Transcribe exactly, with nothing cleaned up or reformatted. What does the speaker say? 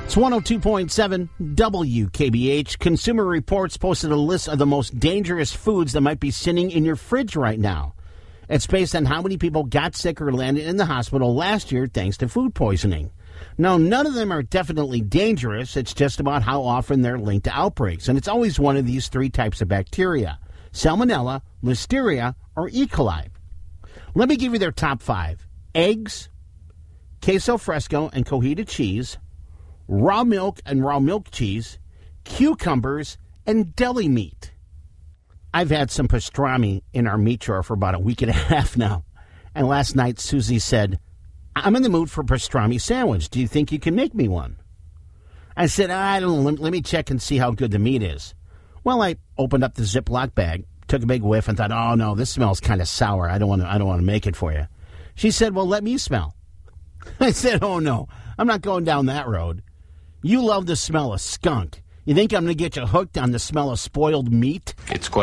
It's one oh two point seven W K B H. Consumer Reports posted a list of the most dangerous foods that might be sitting in your fridge right now. It's based on how many people got sick or landed in the hospital last year thanks to food poisoning. Now, none of them are definitely dangerous. It's just about how often they're linked to outbreaks. And it's always one of these three types of bacteria: Salmonella, Listeria, or E. coli. Let me give you their top five: eggs, queso fresco and cojita cheese, raw milk and raw milk cheese, cucumbers, and deli meat. I've had some pastrami in our meat drawer for about a week and a half now. And last night, Susie said, "I'm in the mood for a pastrami sandwich. Do you think you can make me one?" I said, I don't know. Let, let me check and see how good the meat is. Well, I opened up the Ziploc bag, took a big whiff, and thought, oh, no, this smells kind of sour. I don't want to I don't want to make it for you. She said, well, let me smell. I said, oh, no, I'm not going down that road. You love the smell of skunk. You think I'm going to get you hooked on the smell of spoiled meat? It's quite